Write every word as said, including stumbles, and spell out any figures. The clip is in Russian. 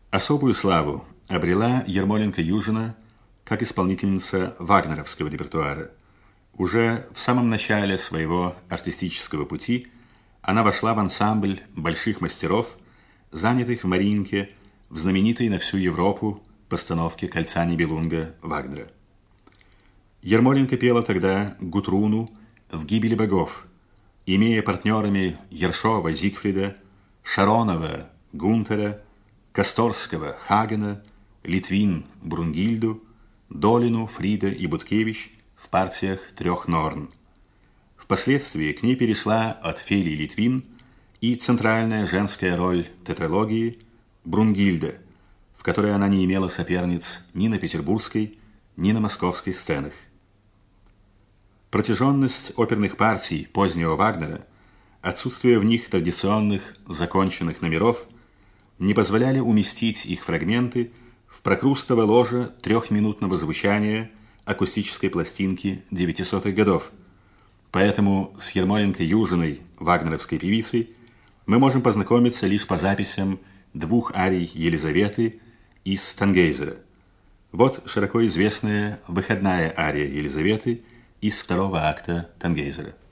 Особую славу обрела Ермоленко-Южина как исполнительница вагнеровского репертуара. Уже в самом начале своего артистического пути она вошла в ансамбль больших мастеров, занятых в Мариинке в знаменитой на всю Европу постановке «Кольца Нибелунга» Вагнера. Ермоленко пела тогда Гутруну в «Гибели богов», имея партнерами Ершова Зигфрида, Шаронова Гунтера, Косторского Хагена, Литвин Брунгильду, Долину, Фрида и Буткевич в партиях трех Норн. Впоследствии к ней перешла от Фелии Литвин и центральная женская роль тетралогии Брунгильда, в которой она не имела соперниц ни на петербургской, ни на московской сценах. Протяженность оперных партий позднего Вагнера, отсутствие в них традиционных законченных номеров не позволяли уместить их фрагменты в прокрустово ложе трехминутного звучания акустической пластинки девятисотых годов. Поэтому с Ермоленко-Южиной, вагнеровской певицей, мы можем познакомиться лишь по записям двух арий Елизаветы из Тангейзера. Вот широко известная выходная ария Елизаветы из второго акта Тангейзера.